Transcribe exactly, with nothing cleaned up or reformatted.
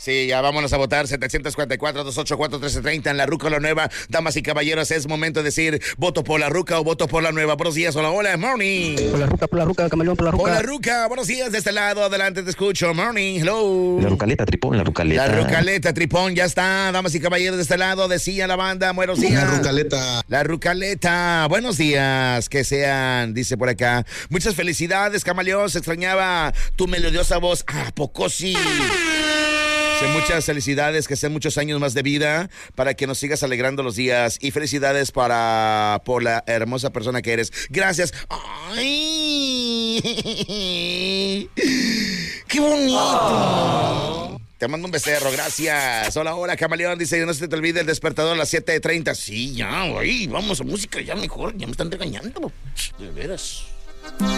Sí, ya vámonos a votar. setecientos cuarenta y cuatro, doscientos ochenta y cuatro, trece treinta en la ruca o la nueva. Damas y caballeros, es momento de decir voto por la ruca o voto por la nueva. Buenos días, hola, hola, morning. Por la ruca, por la ruca, camaleón, por la ruca. Por la ruca, buenos días de este lado, adelante te escucho, morning, hello. La rucaleta, tripón, la rucaleta. La rucaleta, tripón, ya está. Damas y caballeros de este lado, decía la banda, buenos días. La rucaleta. La rucaleta, buenos días, que sean, dice por acá. Muchas felicidades, camaleón, se extrañaba tu melodiosa voz. ¿A poco sí? Muchas felicidades, que sean muchos años más de vida para que nos sigas alegrando los días y felicidades para por la hermosa persona que eres. Gracias. ¡Ay! ¡Qué bonito! Oh. Te mando un becerro, gracias. Hola, hola, camaleón. Dice, no se te olvide el despertador a las siete treinta. Sí, ya, güey, vamos a música, ya mejor. Ya me están regañando. De veras.